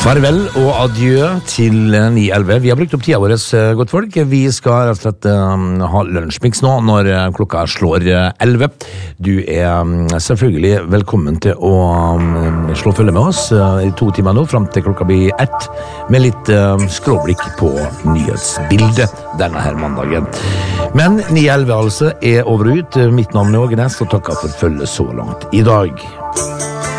Farvel og adjø til 9.11. Vi har brukt opp tida vår, godt folk. Vi skal rett og slett ha lunsjmix nå når klokka slår 11. Du selvfølgelig velkommen til å slå følge med oss i 2 timer nå, frem til klokka blir 1, med litt skråblikk på nyhetsbildet denne her mandagen. Men 9.11 altså over og ut. Mitt navn Åge Næss, og takker for følge så langt i dag.